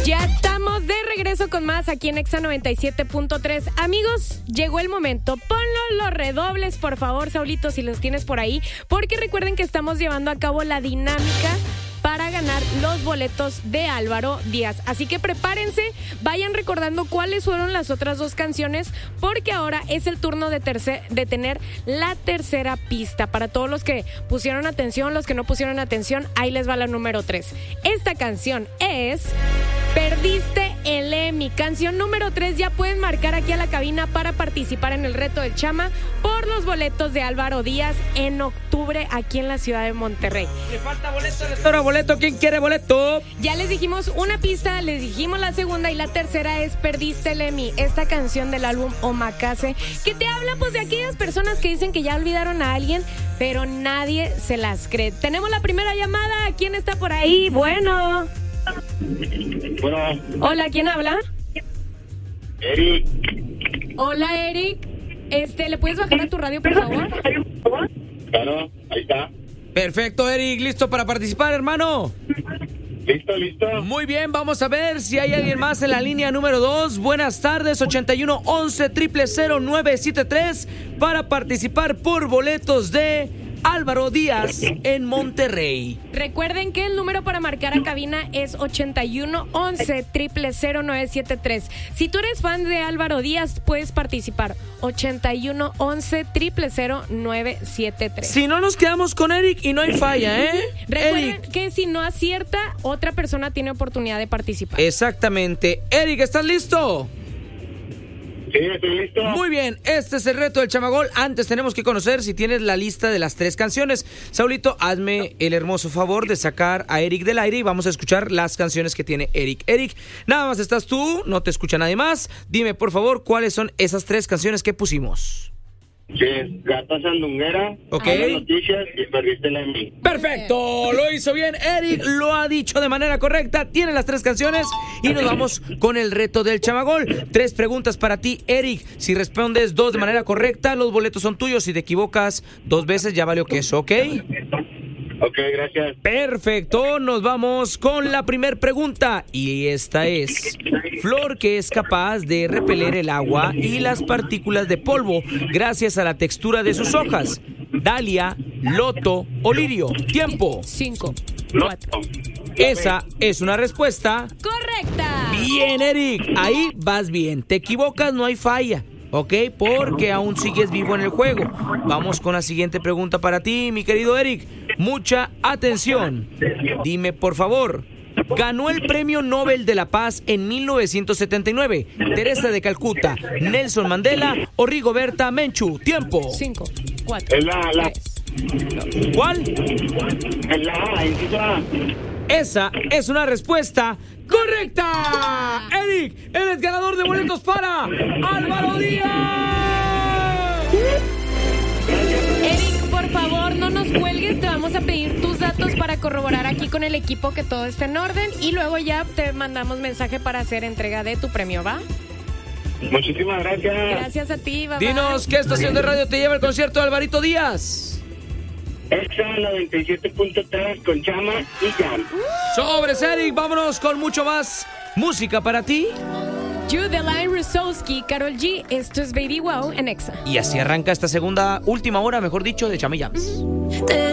Ya estamos de regreso con más aquí en Exa 97.3. Amigos, llegó el momento. Ponlo los redobles, por favor, Saulito, si los tienes por ahí. Porque recuerden que estamos llevando a cabo la dinámica para ganar los boletos de Álvaro Díaz. Así que prepárense, vayan recordando cuáles fueron las otras dos canciones, porque ahora es el turno de tener la tercera pista. Para todos los que pusieron atención, los que no pusieron atención, ahí les va la número 3. Esta canción es Perdiste el Emmy. Canción número 3. Ya pueden marcar aquí a la cabina para participar en el reto del Chama por los boletos de Álvaro Díaz en octubre aquí en la ciudad de Monterrey. Le falta boleto, les sobra boleto. ¿Quién quiere boleto? Ya les dijimos una pista, les dijimos la segunda y la tercera es Perdiste el Emmy. Esta canción del álbum Omakase, que te habla pues de aquellas personas que dicen que ya olvidaron a alguien, pero nadie se las cree. Tenemos la primera llamada. ¿Quién está por ahí? Bueno. Hola, ¿quién habla? Eric. Hola, Eric. ¿Le puedes bajar a tu radio, por favor? Claro, ahí está. Perfecto, Eric. ¿Listo para participar, hermano? Listo. Muy bien, vamos a ver si hay alguien más en la línea número 2. Buenas tardes, 81 11 000 973 para participar por boletos de Álvaro Díaz en Monterrey. Recuerden que el número para marcar a cabina es 81 11 000 973. Si tú eres fan de Álvaro Díaz, puedes participar. 81 11 000 973. Si no, nos quedamos con Eric y no hay falla, ¿eh? Recuerden Eric, que si no acierta, otra persona tiene oportunidad de participar. exactamente. Eric, ¿estás listo? Sí, estoy listo. Muy bien, este es el reto del Chamagol. Antes tenemos que conocer si tienes la lista de las 3 canciones. Saulito, hazme el hermoso favor de sacar a Eric del aire y vamos a escuchar las canciones que tiene Eric. Eric, nada más estás tú, no te escucha nadie más. Dime, por favor, ¿cuáles son esas 3 canciones que pusimos? Sí, Gata Sandunguera, Ok. Malas Noticias y Perdiste el Emmy. Perfecto, lo hizo bien Eric, lo ha dicho de manera correcta, tiene las 3 canciones y nos vamos con el reto del Chamagol. 3 preguntas para ti, Eric. Si respondes 2 de manera correcta, los boletos son tuyos. Si te equivocas 2 veces, ya valió queso, ¿ok? Ok, gracias. Perfecto, nos vamos con la primer pregunta y esta es: flor que es capaz de repeler el agua y las partículas de polvo gracias a la textura de sus hojas. Dalia, loto o lirio. Tiempo. 5, 4. Loto. Esa es una respuesta ¡Correcta! bien, Eric. Ahí vas bien. Te equivocas, no hay falla. ¿Ok? Porque aún sigues vivo en el juego. Vamos con la siguiente pregunta para ti, mi querido Eric. Mucha atención. Dime, por favor, ¿ganó el Premio Nobel de la Paz en 1979 Teresa de Calcuta, Nelson Mandela o Rigoberta Menchú? Tiempo. 5, 4. Es la. 3. ¿Cuál? Es la A, inciso A. Esa es una respuesta correcta. Eric, eres ganador de boletos para Álvaro Díaz. Eric, por favor, no nos cuelgues. Te vamos a pedir tus datos para corroborar aquí con el equipo que todo esté en orden y luego ya te mandamos mensaje para hacer entrega de tu premio, ¿va? Muchísimas gracias. Gracias a ti, bye. Dinos, ¿qué estación de radio te lleva el concierto de Alvarito Díaz? Exa 97.3 con Chama y Jan. Sobres, Eric, vámonos con mucho más música para ti. Judeline Rusowski, Karol G, esto es Baby Wow en Exa. Y así arranca esta última hora, mejor dicho, de Chama y Jams.